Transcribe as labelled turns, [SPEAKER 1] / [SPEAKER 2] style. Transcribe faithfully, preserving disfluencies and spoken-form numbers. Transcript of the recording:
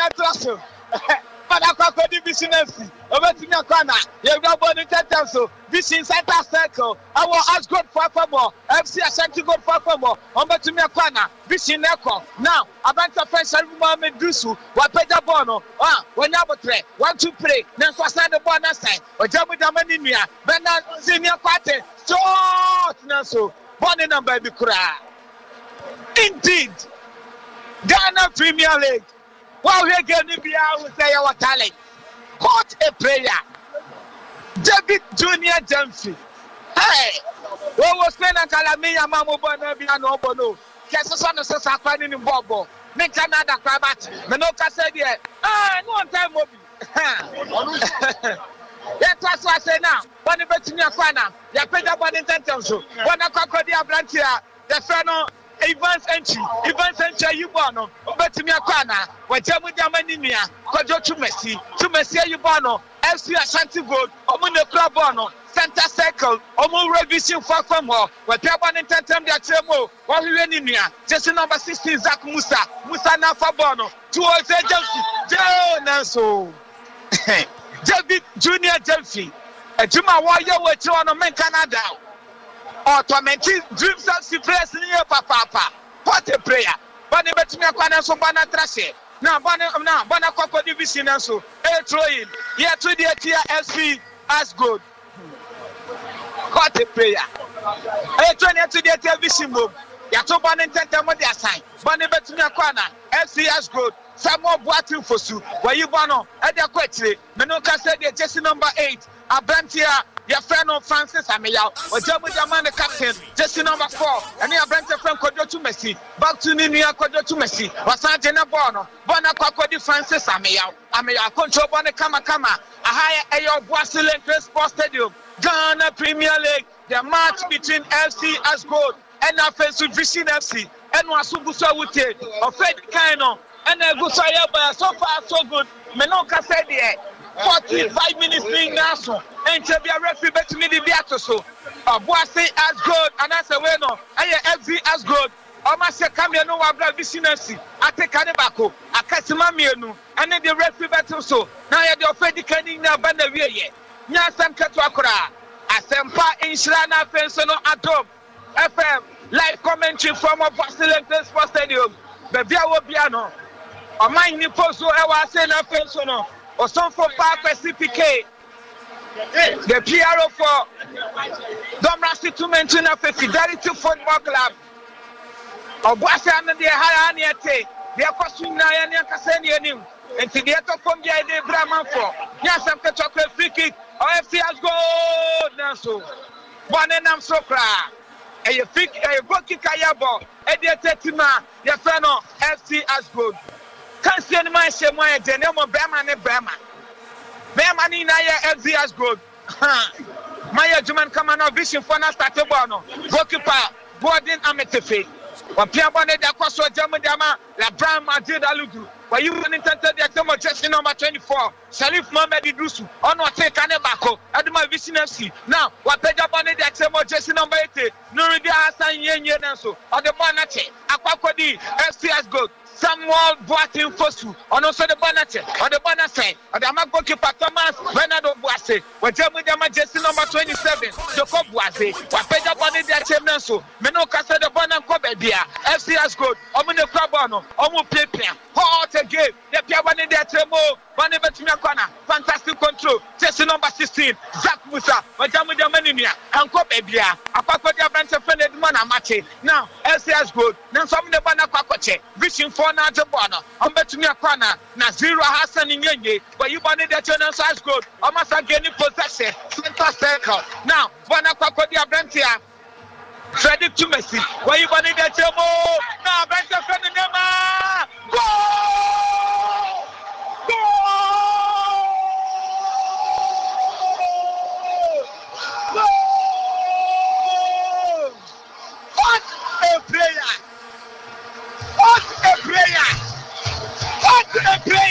[SPEAKER 1] ya traso Bana kwa di business obetimi akwana ye gba boni tetem so vision center circle awo as good for for more F C Ashanti good for for more obetimi akwana vision eko now abanta fence Mohammed Dusu wa peda ball no ah wonya botre one two play na so send the ball na side ojamu jamani nua bena senior kwate short na so ball number bi kura indeed Ghana Premier League. While we're getting be out with our talent. Caught a player. David Junior Dempsey. Hey! What was playing at Calamia Mamu Bono no Bono? Kesson is a finding in Bobo. Make another crabat. Menoka said, yeah. Ah, no time will be. That's what I say now. One bet in your corner. You paid up on intention. One of Cocodia Blantia. The Feno. Evans entry, Evans entry, you born on. Obetimi akwana, wajamu jamani niya, kwajo tumesi, tumesi you born on. F C Ashanti Gold, omu ne club on. Center circle, omu revision for for more. Wajamu nintentem dia chemo, wahiwe niya. Jesse number sixteen Zach Musa, Musa na fabono. Two old agency, Joe Nanso. David Junior Dempsey, a Juma warrior with you on a man Canada. Automatic dreams of the press in your papa. What a prayer. But the betting akwana so bana trashe. Now bana now bana kwako division so. Eh throwing. Here to the tier S P as good. What a prayer. Eh twenty to the television move. Ya to bana intenta mo dia sign. Bana betting akwana F C as good. Samuel Boateng Fosu. Where you bana e dey kwetire. Me no ka say the jersey number eight. Abrantia your friend of Francis Ameyaw, or Jamu Jaman the captain, jersey number four, and your friend Kojo to Messi, back to Ninia Kojo to Messi, or Sanjana Bono, Bona Kwakodi Francis Ameyaw, Ameyaw, control Bona Kama Kama, a higher Ayo Boasilent Sports Stadium, Ghana Premier League, the match between F C as gold and offensive Vision F C, and Wasubusa Wute, or Fred Kaino, and a good Sayaba, so far so good, Menoka said there. forty-five minutes being national, and to be a referee bet me the theatre so. A Boise as good, and as a winner, and F Z as good. I must say, come here, no one blood vicinity. I take Canebako, I catch Mamianu, and then the referee battle so. Now you're the offended canning now, Bandaria. Nyasam Katwakura, Asempa Inshrana Fensono Atom, F M, live commentary from a Boston Sports Stadium. The Via Piano. A mine Niposo, I was saying a Fensono. Or some for Park C P K, the P R O for Domrasi to mention of a Fidelity Football Club. Or Boasan and the Hayaniate, they are costing Nayan Cassanian, and Tidiato from the idea Brahman for Yasam Chocolate free kick, or F C has gold Nanso. One and I'm so cry. A free a Boki Kayabo, Edia Tetima, Yafano, F C has gold. Can't see any man say my Genemo Bama and Bama. Bama in F Z as good. Maya Juman come on vision for us at Bono. Goalkeeper, Borden Ametefe. Or Piabone da Cosso Jamadama, La Brama did Aludu. But you wouldn't enter the Atomo jersey number twenty-four. Salif Mohamed Dusu. On what take Canebako. Adama Vision F C. Now, what Pedabone the Atomo jersey number eight. Nuridia Hassan Yen Yenso. Or the Bonache. Aquakodi. F C as good. Samuel Boateng Fosu, and also the Bonache, or the Bonase, or the Amagoki Thomas, Bernardo Boise, when Jamu Jama jersey number twenty-seven, Jacob Boise, Wapeda Bonnet Chemenso, Menoka said the Bonan Kobebia, F C as good, Omune Krabano, Omu Pepe, hot again, the Piabane de Tremo, Bonnebetimia, fantastic control, jersey number sixteen, Zach Musa, or Jamu Jamania, and Kobebia, Apakodia Branch of Fended Mana Mache. Now, F C as good, now some of the Banakoche, vision for na jabana ambetumi akwana na zero Hassan Nyenye but you bani the channel size good almost again possession center circle now bana kwakodi abrantia Frederick Tumesi where you bani the chemo now Abrantia Frederick Nema goal